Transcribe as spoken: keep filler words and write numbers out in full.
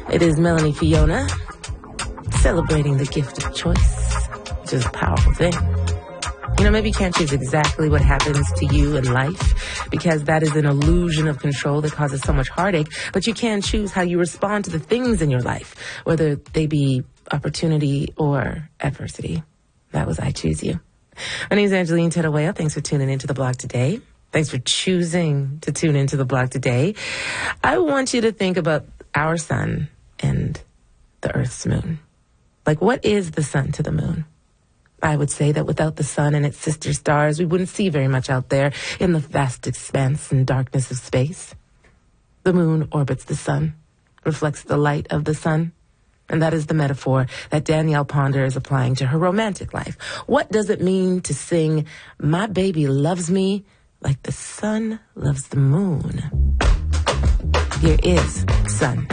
It is Melanie Fiona celebrating the gift of choice, which is a powerful thing. You know, maybe you can't choose exactly what happens to you in life because that is an illusion of control that causes so much heartache, but you can choose how you respond to the things in your life, whether they be opportunity or adversity. That was I Choose You. My name is Angeline Tedawaya. Thanks for tuning into the blog today. Thanks for choosing to tune into the blog today. I want you to think about our sun and the Earth's moon. Like, what is the sun to the moon? I would say that without the sun and its sister stars, we wouldn't see very much out there in the vast expanse and darkness of space. The moon orbits the sun, reflects the light of the sun, and that is the metaphor that Danielle Ponder is applying to her romantic life. What does it mean to sing, "My baby loves me like the sun loves the moon"? Here is Sun.